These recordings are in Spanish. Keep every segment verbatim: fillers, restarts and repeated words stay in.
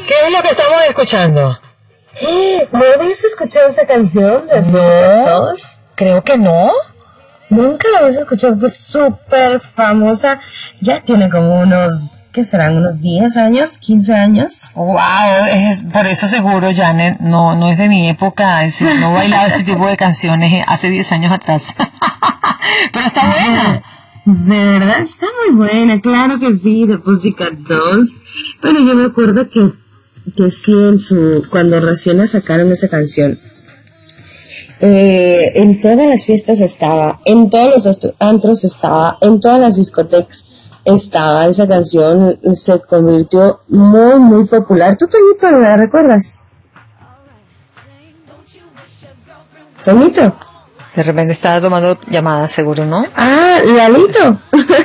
¿Qué es lo que estamos escuchando? ¿No habías escuchado esa canción de No, creo que no. Nunca la habías escuchado, pues súper famosa. Ya tiene como unos, ¿qué serán? Unos diez años, quince años. Wow, es, por eso seguro, Janet, no, no es de mi época, es decir, no bailaba este tipo de canciones hace diez años atrás. Pero está buena. De verdad, está muy buena, claro que sí, de Pussycat Dolls. Bueno, yo me acuerdo que, que sí, en su, cuando recién la sacaron esa canción, Eh, en todas las fiestas estaba, en todos los antros estaba, en todas las discotecas estaba. Esa canción se convirtió muy, muy popular. ¿Tú, Toñito, la recuerdas? ¿Toñito? De repente estaba tomando llamadas, seguro, ¿no? Ah, Lalito.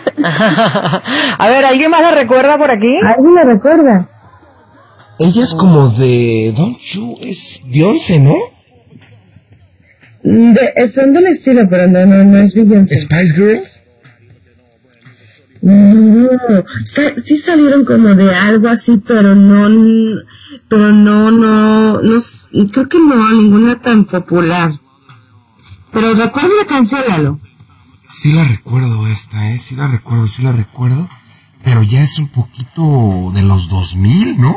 A ver, ¿alguien más la recuerda por aquí? ¿Alguien la recuerda? Ella es como de Don't You, es Beyoncé, ¿no? De, son del estilo, pero no, no, no es Beyoncé. ¿Spice Girls? No, sa- sí salieron como de algo así, pero no, pero no, no, no, creo que no, ninguna tan popular. Pero recuerda la canción, Lalo. Sí la recuerdo esta, eh, sí la recuerdo, sí la recuerdo, pero ya es un poquito de los dos mil, ¿no?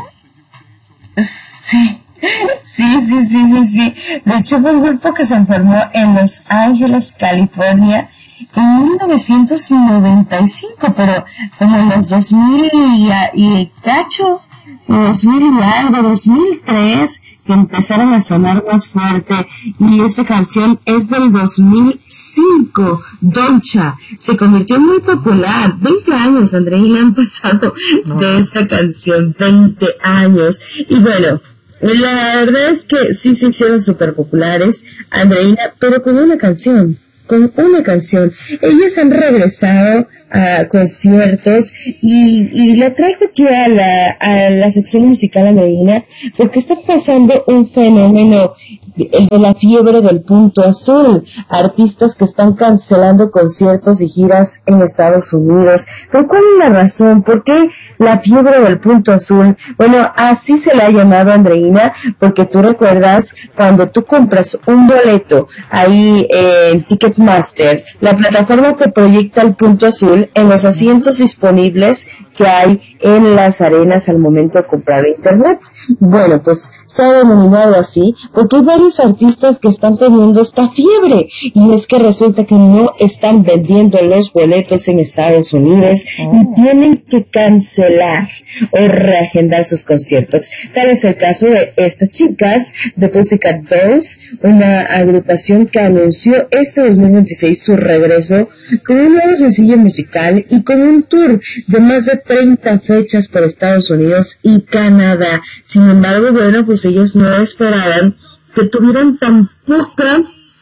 Sí. Sí, sí, sí, sí, sí. De hecho, fue un grupo que se formó en Los Ángeles, California, en mil novecientos noventa y cinco, pero como en los dos mil y, y cacho, dos mil y algo, dos mil tres, que empezaron a sonar más fuerte. Y esta canción es del dos mil cinco, Doncha. Se convirtió muy popular. veinte años, Andreina, han pasado no. de esta canción, veinte años. Y bueno, la verdad es que sí se hicieron súper populares, Andreina, pero con una canción, con una canción. Ellas han regresado a conciertos y, y la traigo aquí a la, a la sección musical, Andreina, porque está pasando un fenómeno, el de la fiebre del punto azul. Artistas que están cancelando conciertos y giras en Estados Unidos. ¿Pero cuál es la razón? ¿Por qué la fiebre del punto azul? Bueno, así se le ha llamado, Andreina, porque tú recuerdas cuando tú compras un boleto ahí en Ticketmaster, la plataforma te proyecta el punto azul en los asientos disponibles que hay en las arenas al momento de comprar internet. Bueno, pues se ha denominado así porque hay varios artistas que están teniendo esta fiebre, y es que resulta que no están vendiendo los boletos en Estados Unidos oh. y tienen que cancelar o reagendar sus conciertos. Tal es el caso de estas chicas de Pussycat Dolls, una agrupación que anunció este dos mil veintiséis su regreso con un nuevo sencillo musical y con un tour de más de treinta fechas por Estados Unidos y Canadá. Sin embargo, bueno, pues ellos no esperaban que tuvieran tan poca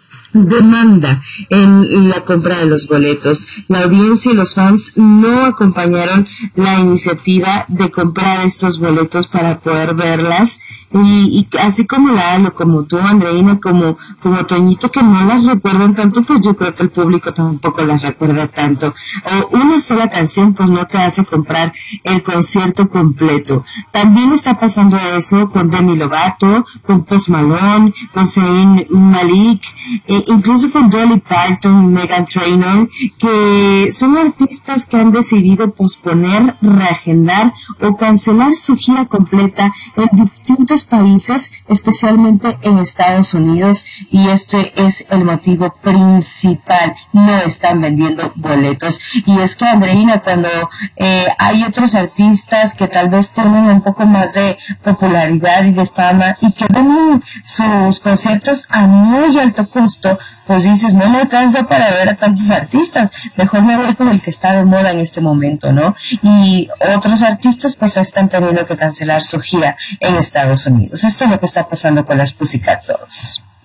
demanda en la compra de los boletos. La audiencia y los fans no acompañaron la iniciativa de comprar estos boletos para poder verlas, y, y así como la Alo, como tú, Andreina, como, como Toñito, que no las recuerdan tanto, pues yo creo que el público tampoco las recuerda tanto. O una sola canción pues no te hace comprar el concierto completo. También está pasando eso con Demi Lovato, con Post Malone, con Zayn Malik, eh, incluso con Dolly Parton, Meghan Trainor, que son artistas que han decidido posponer, reagendar o cancelar su gira completa en distintos países, especialmente en Estados Unidos, y este es el motivo principal: no están vendiendo boletos. Y es que, Andreina, cuando eh, hay otros artistas que tal vez tienen un poco más de popularidad y de fama y que venden sus conciertos a muy alto costo, pues dices, no me alcanza para ver a tantos artistas, mejor me voy con el que está de moda en este momento, ¿no? Y otros artistas pues están teniendo que cancelar su gira en Estados Unidos. Esto es lo que está pasando con las Pussycat Dolls.